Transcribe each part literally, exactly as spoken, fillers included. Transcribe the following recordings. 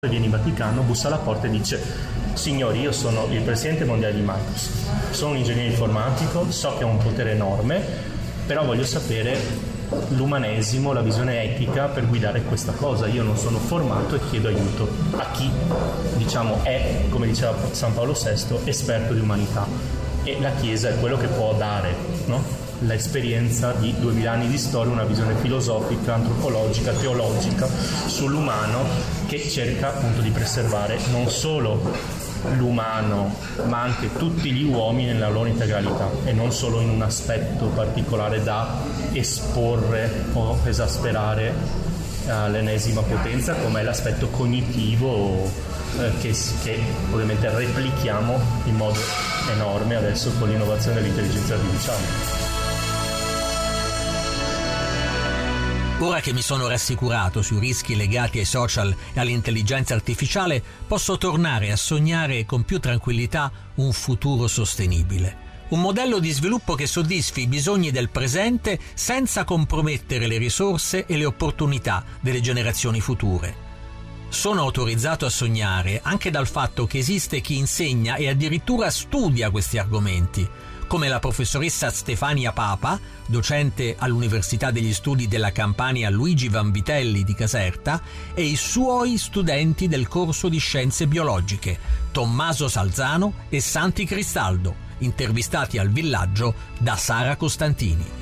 Viene in Vaticano, bussa alla porta e dice: signori, io sono il presidente mondiale di Microsoft, sono un ingegnere informatico, so che ho un potere enorme, però voglio sapere l'umanesimo, la visione etica per guidare questa cosa. Io non sono formato e chiedo aiuto a chi, diciamo, è, come diceva San Paolo sesto, esperto di umanità, e la Chiesa è quello che può dare, no? L'esperienza di duemila anni di storia, una visione filosofica, antropologica, teologica sull'umano, che cerca appunto di preservare non solo l'umano ma anche tutti gli uomini nella loro integralità e non solo in un aspetto particolare da esporre o esasperare all'ennesima potenza, come è l'aspetto cognitivo eh, che, che ovviamente replichiamo in modo enorme adesso con l'innovazione dell'intelligenza artificiale. Ora che mi sono rassicurato sui rischi legati ai social e all'intelligenza artificiale, posso tornare a sognare con più tranquillità un futuro sostenibile. Un modello di sviluppo che soddisfi i bisogni del presente senza compromettere le risorse e le opportunità delle generazioni future. Sono autorizzato a sognare anche dal fatto che esiste chi insegna e addirittura studia questi argomenti, come la professoressa Stefania Papa, docente all'Università degli Studi della Campania Luigi Vanvitelli di Caserta, e i suoi studenti del corso di Scienze Biologiche, Tommaso Salzano e Santi Cristaldo, intervistati al Villaggio da Sara Costantini.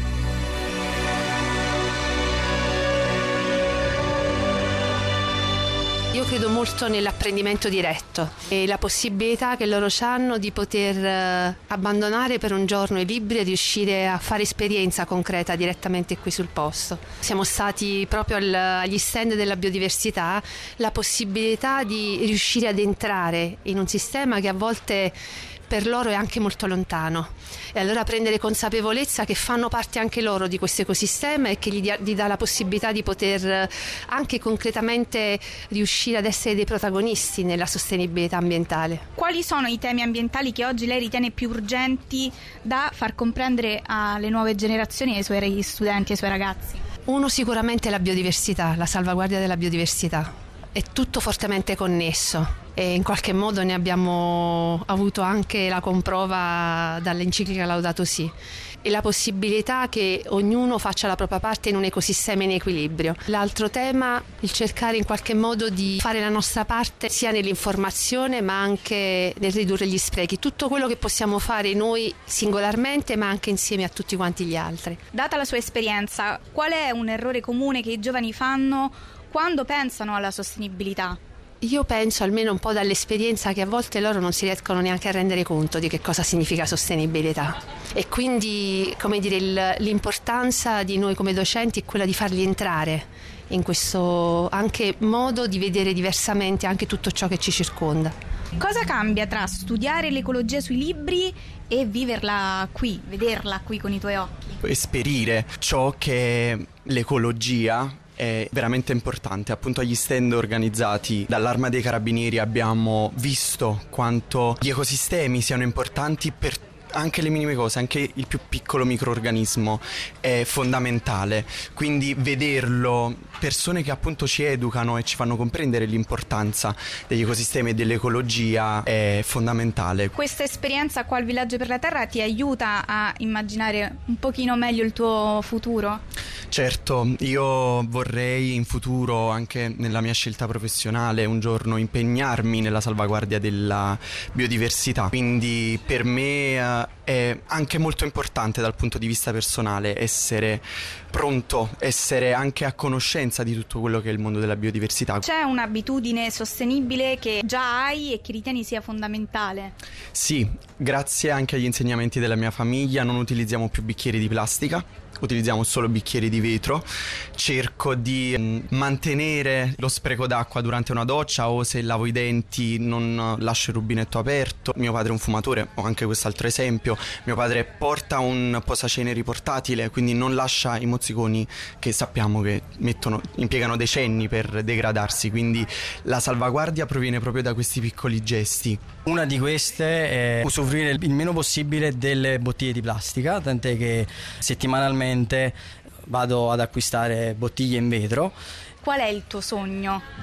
Io credo molto nell'apprendimento diretto e la possibilità che loro hanno di poter abbandonare per un giorno i libri e riuscire a fare esperienza concreta direttamente qui sul posto. Siamo stati proprio al, agli stand della biodiversità, la possibilità di riuscire ad entrare in un sistema che a volte per loro è anche molto lontano, e allora prendere consapevolezza che fanno parte anche loro di questo ecosistema e che gli, dia, gli dà la possibilità di poter anche concretamente riuscire ad essere dei protagonisti nella sostenibilità ambientale. Quali sono i temi ambientali che oggi lei ritiene più urgenti da far comprendere alle nuove generazioni e ai suoi studenti e ai suoi ragazzi? Uno sicuramente la biodiversità, la salvaguardia della biodiversità. È tutto fortemente connesso e in qualche modo ne abbiamo avuto anche la comprova dall'enciclica Laudato Si, e la possibilità che ognuno faccia la propria parte in un ecosistema in equilibrio. L'altro tema, il cercare in qualche modo di fare la nostra parte sia nell'informazione ma anche nel ridurre gli sprechi, tutto quello che possiamo fare noi singolarmente ma anche insieme a tutti quanti gli altri. Data la sua esperienza, qual è un errore comune che i giovani fanno quando pensano alla sostenibilità? Io penso, almeno un po' dall'esperienza, che a volte loro non si riescono neanche a rendere conto di che cosa significa sostenibilità, e quindi, come dire, il, l'importanza di noi come docenti è quella di farli entrare in questo anche modo di vedere diversamente anche tutto ciò che ci circonda. Cosa cambia tra studiare l'ecologia sui libri e viverla qui, vederla qui con i tuoi occhi? Esperire ciò che l'ecologia è veramente importante. Appunto, agli stand organizzati dall'Arma dei Carabinieri abbiamo visto quanto gli ecosistemi siano importanti per anche le minime cose, anche il più piccolo microorganismo è fondamentale, quindi vederlo, persone che appunto ci educano e ci fanno comprendere l'importanza degli ecosistemi e dell'ecologia è fondamentale. Questa esperienza qua al Villaggio per la Terra ti aiuta a immaginare un pochino meglio il tuo futuro? Certo, io vorrei in futuro, anche nella mia scelta professionale, un giorno impegnarmi nella salvaguardia della biodiversità, quindi per me è anche molto importante dal punto di vista personale essere pronto, essere anche a conoscenza di tutto quello che è il mondo della biodiversità. C'è un'abitudine sostenibile che già hai e che ritieni sia fondamentale? Sì, grazie anche agli insegnamenti della mia famiglia non utilizziamo più bicchieri di plastica, utilizziamo solo bicchieri di vetro. Cerco di mh, mantenere lo spreco d'acqua durante una doccia, o se lavo i denti non lascio il rubinetto aperto. Mio padre è un fumatore, ho anche quest'altro esempio. Mio padre porta un posaceneri portatile, quindi non lascia i mozziconi che sappiamo che mettono, impiegano decenni per degradarsi, quindi la salvaguardia proviene proprio da questi piccoli gesti. Una di queste è usufruire il meno possibile delle bottiglie di plastica, tant'è che settimanalmente vado ad acquistare bottiglie in vetro. Qual è il tuo sogno?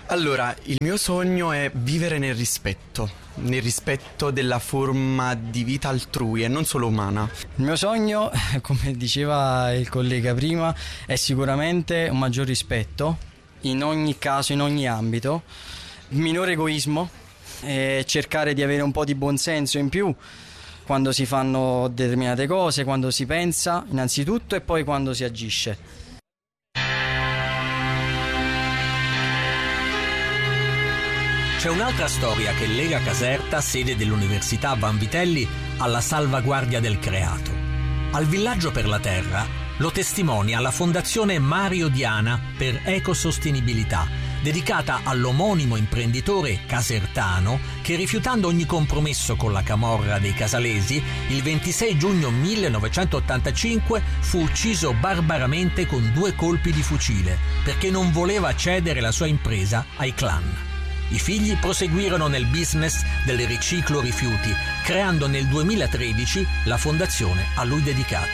Allora, il mio sogno è vivere nel rispetto, nel rispetto della forma di vita altrui e non solo umana. Il mio sogno, come diceva il collega prima, è sicuramente un maggior rispetto in ogni caso, in ogni ambito, minore egoismo e cercare di avere un po' di buonsenso in più quando si fanno determinate cose, quando si pensa innanzitutto e poi quando si agisce. C'è un'altra storia che lega Caserta, sede dell'Università Vanvitelli, alla salvaguardia del creato. Al Villaggio per la Terra lo testimonia la Fondazione Mario Diana per Ecosostenibilità, dedicata all'omonimo imprenditore casertano che, rifiutando ogni compromesso con la camorra dei casalesi, il ventisei giugno millenovecentottantacinque fu ucciso barbaramente con due colpi di fucile perché non voleva cedere la sua impresa ai clan. I figli proseguirono nel business del riciclo rifiuti, creando nel duemilatredici la fondazione a lui dedicata.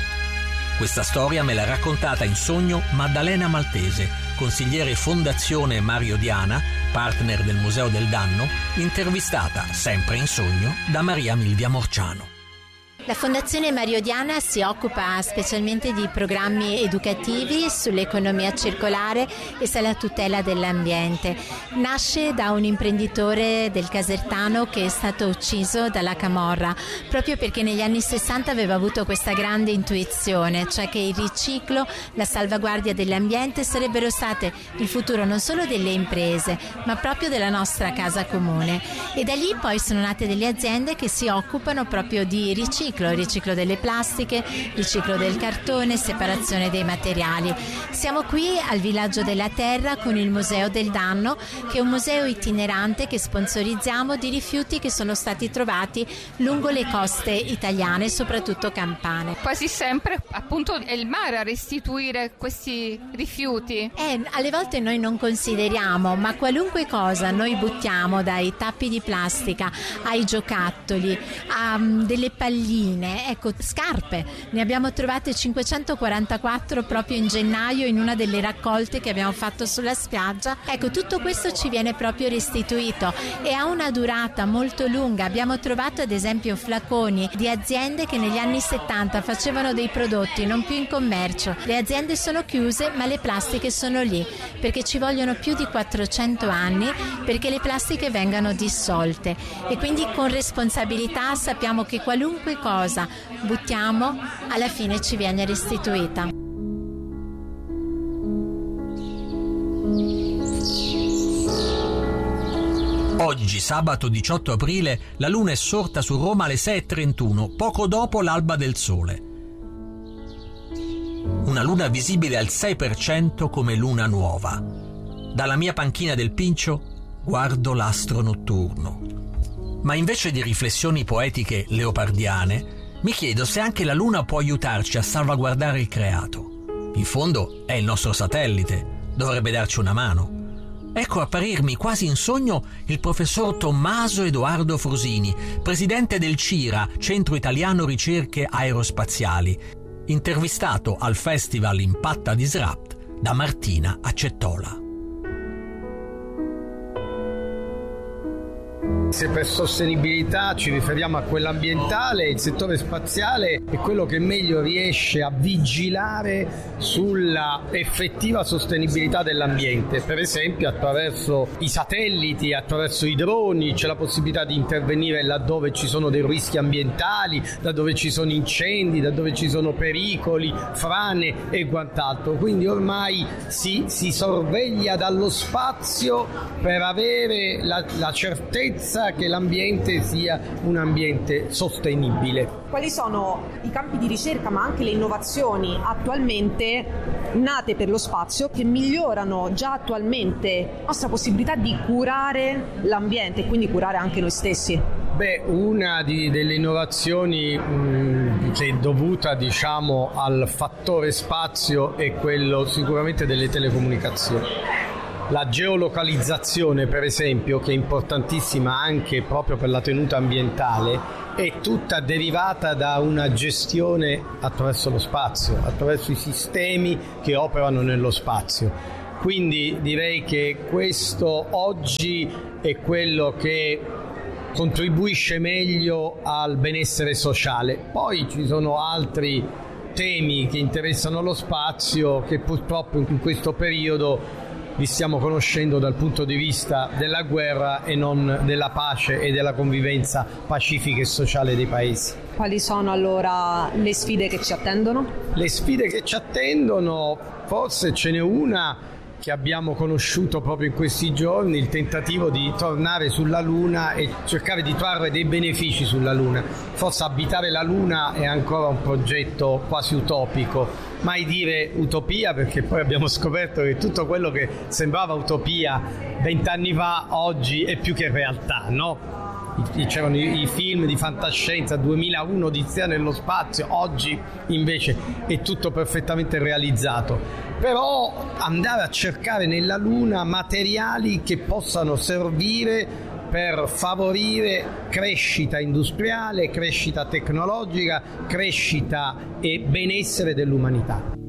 Questa storia me l'ha raccontata in sogno Maddalena Maltese, consigliere Fondazione Mario Diana, partner del Museo del Danno, intervistata, sempre in sogno, da Maria Milvia Morciano. La Fondazione Mario Diana si occupa specialmente di programmi educativi sull'economia circolare e sulla tutela dell'ambiente. Nasce da un imprenditore del Casertano che è stato ucciso dalla camorra, proprio perché negli anni sessanta aveva avuto questa grande intuizione, cioè che il riciclo, la salvaguardia dell'ambiente sarebbero state il futuro non solo delle imprese, ma proprio della nostra casa comune. E da lì poi sono nate delle aziende che si occupano proprio di riciclo, riciclo delle plastiche, riciclo del cartone, separazione dei materiali. Siamo qui al Villaggio della Terra con il Museo del Danno, che è un museo itinerante che sponsorizziamo di rifiuti che sono stati trovati lungo le coste italiane, soprattutto campane. Quasi sempre appunto è il mare a restituire questi rifiuti. Eh, alle volte noi non consideriamo, ma qualunque cosa noi buttiamo, dai tappi di plastica ai giocattoli, a um, delle palline, ecco, scarpe, ne abbiamo trovate cinquecentoquarantaquattro proprio in gennaio in una delle raccolte che abbiamo fatto sulla spiaggia. Ecco, tutto questo ci viene proprio restituito e ha una durata molto lunga. Abbiamo trovato ad esempio flaconi di aziende che negli anni settanta facevano dei prodotti non più in commercio. Le aziende sono chiuse, ma le plastiche sono lì perché ci vogliono più di quattrocento anni perché le plastiche vengano dissolte, e quindi con responsabilità sappiamo che qualunque cosa cosa buttiamo alla fine ci viene restituita. Oggi, sabato diciotto aprile, la luna è sorta su Roma alle sei e trentuno, poco dopo l'alba del sole. Una luna visibile al sei per cento come luna nuova. Dalla mia panchina del Pincio guardo l'astro notturno. Ma invece di riflessioni poetiche leopardiane, mi chiedo se anche la Luna può aiutarci a salvaguardare il creato. In fondo è il nostro satellite, dovrebbe darci una mano. Ecco apparirmi quasi in sogno il professor Tommaso Edoardo Frosini, presidente del CIRA, Centro Italiano Ricerche Aerospaziali, intervistato al Festival Impatta Disrupt da Martina Accettola. Se per sostenibilità ci riferiamo a quella ambientale, il settore spaziale è quello che meglio riesce a vigilare sulla effettiva sostenibilità dell'ambiente. Per esempio attraverso i satelliti, attraverso i droni c'è la possibilità di intervenire laddove ci sono dei rischi ambientali, da dove ci sono incendi, da dove ci sono pericoli, frane e quant'altro. Quindi ormai si, si sorveglia dallo spazio per avere la, la certezza che l'ambiente sia un ambiente sostenibile. Quali sono i campi di ricerca ma anche le innovazioni attualmente nate per lo spazio che migliorano già attualmente la nostra possibilità di curare l'ambiente e quindi curare anche noi stessi? Beh, una di, delle innovazioni mh, che è dovuta diciamo al fattore spazio è quello sicuramente delle telecomunicazioni. La geolocalizzazione, per esempio, che è importantissima anche proprio per la tenuta ambientale, è tutta derivata da una gestione attraverso lo spazio, attraverso i sistemi che operano nello spazio. Quindi direi che questo oggi è quello che contribuisce meglio al benessere sociale. Poi ci sono altri temi che interessano lo spazio che purtroppo in questo periodo li stiamo conoscendo dal punto di vista della guerra e non della pace e della convivenza pacifica e sociale dei paesi. Quali sono allora le sfide che ci attendono? Le sfide che ci attendono, forse ce n'è una che abbiamo conosciuto proprio in questi giorni, il tentativo di tornare sulla Luna e cercare di trarre dei benefici sulla Luna. Forse abitare la Luna è ancora un progetto quasi utopico, mai dire utopia, perché poi abbiamo scoperto che tutto quello che sembrava utopia vent'anni fa oggi è più che realtà, no? C'erano i, i film di fantascienza, duemilauno Odissea nello spazio, oggi invece è tutto perfettamente realizzato. Però andare a cercare nella Luna materiali che possano servire per favorire crescita industriale, crescita tecnologica, crescita e benessere dell'umanità.